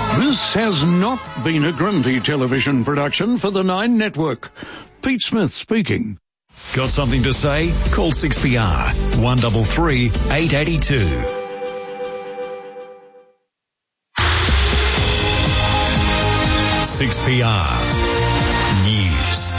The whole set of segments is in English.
This has not been a Grundy television production for the Nine Network. Pete Smith speaking. Got something to say? Call 6PR 133 882. 6PR News.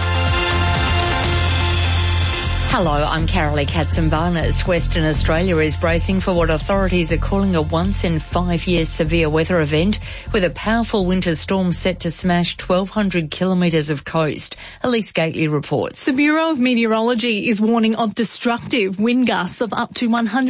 Hello, I'm Carolee Katzenbarnes. Western Australia is bracing for what authorities are calling a once-in-5-year severe weather event, with a powerful winter storm set to smash 1,200 kilometres of coast. Elise Gately reports. The Bureau of Meteorology is warning of destructive wind gusts of up to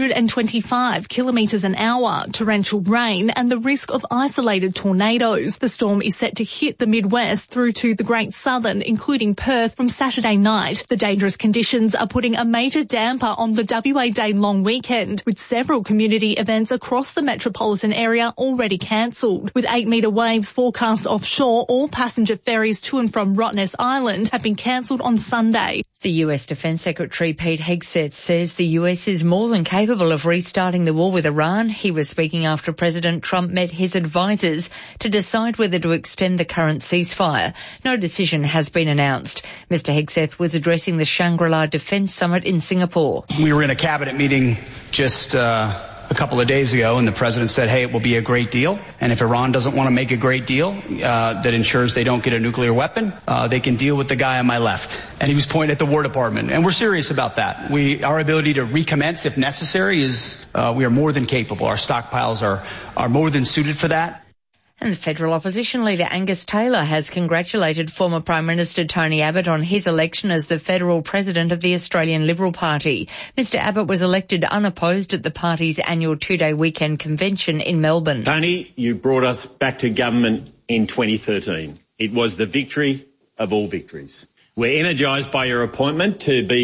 125 kilometres an hour, torrential rain and the risk of isolated tornadoes. The storm is set to hit the Midwest through to the Great Southern, including Perth, from Saturday night. The dangerous conditions are putting a major damper on the WA Day long weekend, with several community events across the metropolitan area already cancelled. With 8-metre waves forecast offshore, all passenger ferries to and from Rottnest Island have been cancelled on Sunday. The US Defence Secretary Pete Hegseth says the US is more than capable of restarting the war with Iran. He was speaking after President Trump met his advisers to decide whether to extend the current ceasefire. No decision has been announced. Mr Hegseth was addressing the Shangri-La Defence Summit in Singapore. We were in a cabinet meeting just a couple of days ago, and the president said, hey, it will be a great deal. And if Iran doesn't want to make a great deal that ensures they don't get a nuclear weapon, they can deal with the guy on my left. And he was pointing at the War Department. And we're serious about that. Our ability to recommence if necessary is, we are more than capable. Our stockpiles are more than suited for that. And federal opposition leader Angus Taylor has congratulated former Prime Minister Tony Abbott on his election as the federal president of the Australian Liberal Party. Mr Abbott was elected unopposed at the party's annual 2-day weekend convention in Melbourne. Tony, you brought us back to government in 2013. It was the victory of all victories. We're energised by your appointment to be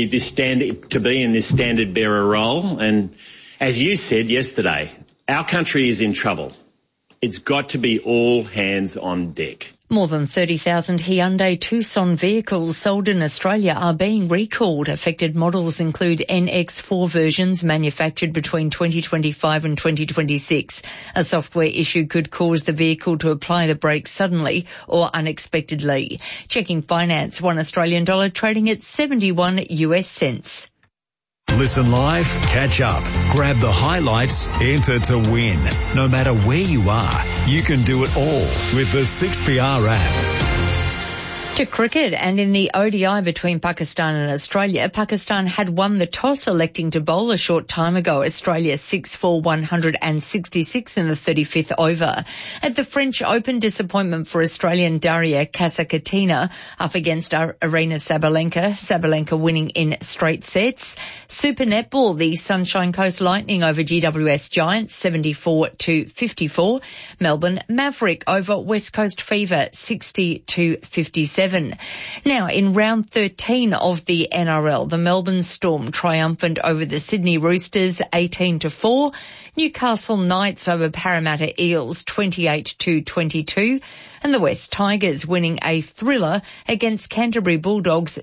in this standard bearer role. And as you said yesterday, our country is in trouble. It's got to be all hands on deck. More than 30,000 Hyundai Tucson vehicles sold in Australia are being recalled. Affected models include NX4 versions manufactured between 2025 and 2026. A software issue could cause the vehicle to apply the brakes suddenly or unexpectedly. Checking finance, $1 Australian dollar trading at 71 US cents. Listen live, catch up, grab the highlights, enter to win. No matter where you are, you can do it all with the 6PR app. To cricket, and in the ODI between Pakistan and Australia, Pakistan had won the toss, electing to bowl a short time ago. Australia 6 for 166 in the 35th over. At the French Open, disappointment for Australian Daria Kasatkina up against Aryna Sabalenka. Sabalenka winning in straight sets. Super Netball, the Sunshine Coast Lightning over GWS Giants 74-54. Melbourne Maverick over West Coast Fever 60-57. Now, in round 13 of the NRL, the Melbourne Storm triumphant over the Sydney Roosters 18-4. Newcastle Knights over Parramatta Eels 28-22. And the West Tigers winning a thriller against Canterbury Bulldogs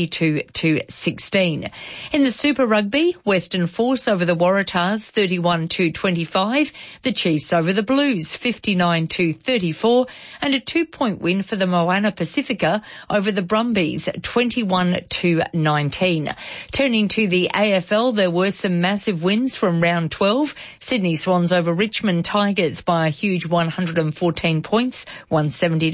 22-16. In the Super Rugby, Western Force over the Waratahs 31-25. The Chiefs over the Blues 59-34. And a 2-point win for the Moana Pacifica over the Brumbies 21-19. Turning to the AFL, there were some massive wins from round 12. Sydney Swans over Richmond Tigers by a huge 114 points, 170